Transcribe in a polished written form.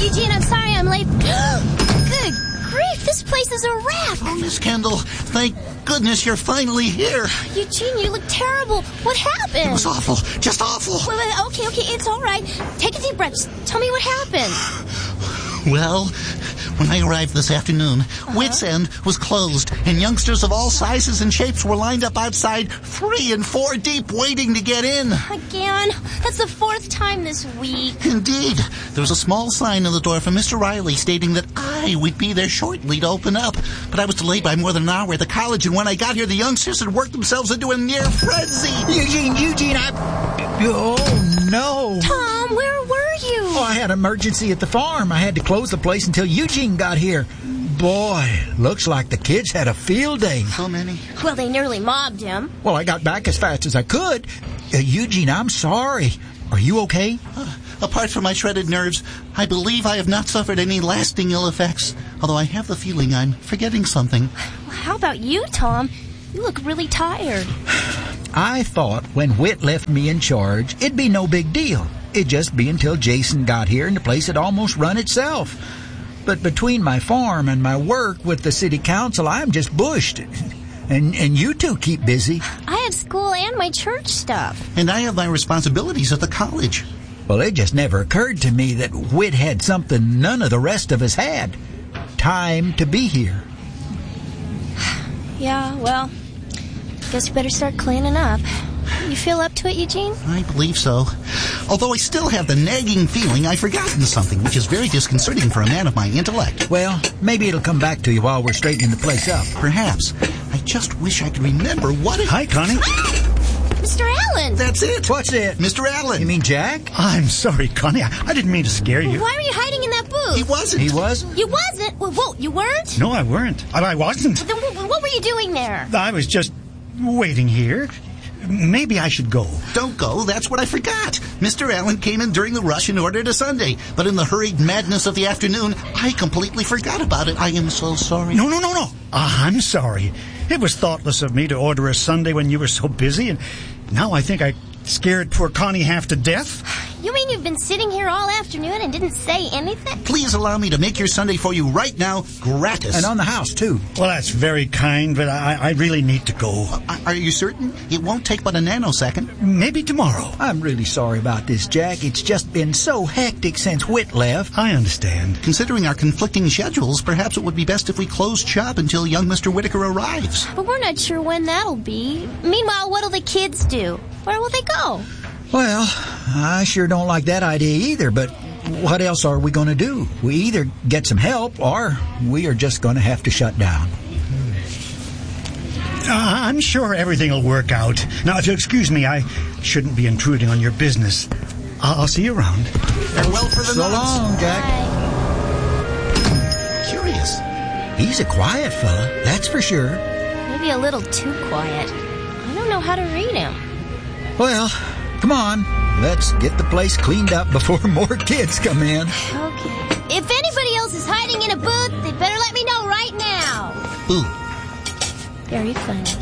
Eugene, I'm sorry I'm late. Good grief, this place is a wreck. Oh, Miss Kendall, thank goodness you're finally here. Eugene, you look terrible. What happened? It was awful, just awful. Wait, okay, it's all right. Take a deep breath. Just tell me what happened. Well, when I arrived this afternoon, Wits End was closed, and youngsters of all sizes and shapes were lined up outside 3 and 4 deep waiting to get in. Again? That's the 4th time this week. Indeed. There was a small sign on the door from Mr. Riley stating that I would be there shortly to open up. But I was delayed by more than an hour at the college, and when I got here, the youngsters had worked themselves into a near frenzy. Eugene, Oh, no. Tom, where were you? Oh, I had an emergency at the farm. I had to close the place until Eugene got here. Boy, looks like the kids had a field day. How many? Well, they nearly mobbed him. Well, I got back as fast as I could. Eugene, I'm sorry. Are you okay? Apart from my shredded nerves, I believe I have not suffered any lasting ill effects, although I have the feeling I'm forgetting something. Well, how about you, Tom? You look really tired. I thought when Whit left me in charge, it'd be no big deal. It'd just be until Jason got here and the place had almost run itself. But between my farm and my work with the city council, I'm just bushed. And you two keep busy. I have school and my church stuff. And I have my responsibilities at the college. Well, it just never occurred to me that Whit had something none of the rest of us had. Time to be here. Yeah, well, guess we better start cleaning up. You feel up to it, Eugene? I believe so. Although I still have the nagging feeling I've forgotten something, which is very disconcerting for a man of my intellect. Well, maybe it'll come back to you while we're straightening the place up. Perhaps. I just wish I could remember what it... Hi, Connie. Mr. Allen! That's it. What's it? Mr. Allen. You mean Jack? I'm sorry, Connie. I didn't mean to scare you. Why were you hiding in that booth? He wasn't. He wasn't? You wasn't? Whoa, you weren't? No, I weren't. I wasn't. Then what were you doing there? I was just waiting here. Maybe I should go. Don't go. That's what I forgot. Mr. Allen came in during the rush and ordered a sundae. But in the hurried madness of the afternoon, I completely forgot about it. I am so sorry. No. I'm sorry. It was thoughtless of me to order a sundae when you were so busy, and now I think I scared poor Connie half to death. You mean you've been sitting here all afternoon and didn't say anything? Please allow me to make your sundae for you right now, gratis. And on the house, too. Well, that's very kind, but I really need to go. Are you certain? It won't take but a nanosecond. Maybe tomorrow. I'm really sorry about this, Jack. It's just been so hectic since Whit left. I understand. Considering our conflicting schedules, perhaps it would be best if we closed shop until young Mr. Whitaker arrives. But we're not sure when that'll be. Meanwhile, what'll the kids do? Where will they go? Well, I sure don't like that idea either, but what else are we going to do? We either get some help or we are just going to have to shut down. I'm sure everything will work out. Now, if you'll excuse me, I shouldn't be intruding on your business. I'll see you around. Farewell for the So nuts. long, Jack. Bye. Curious. He's a quiet fella, that's for sure. Maybe a little too quiet. I don't know how to read him. Well, come on. Let's get the place cleaned up before more kids come in. Okay. If anybody else is hiding in a booth, they'd better let me know right now. Ooh. Very funny.